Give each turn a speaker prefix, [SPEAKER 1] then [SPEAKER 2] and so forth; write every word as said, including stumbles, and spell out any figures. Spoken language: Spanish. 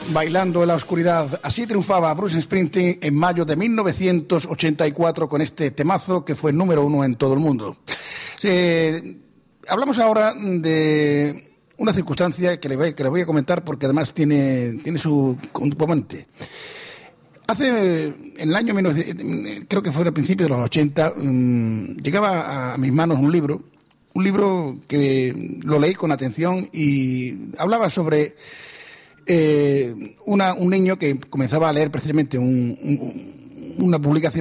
[SPEAKER 1] Bailando en la oscuridad. Así triunfaba Bruce Springsteen en mayo de mil novecientos ochenta y cuatro con este temazo que fue número uno en todo el mundo. Eh, hablamos ahora de una circunstancia que le voy, que le voy a comentar porque además tiene, tiene su componente. Hace, en el año, creo que fue al principio de los ochenta, um, llegaba a mis manos un libro, un libro que lo leí con atención y hablaba sobre eh, una, un niño que comenzaba a leer precisamente un, un, una publicación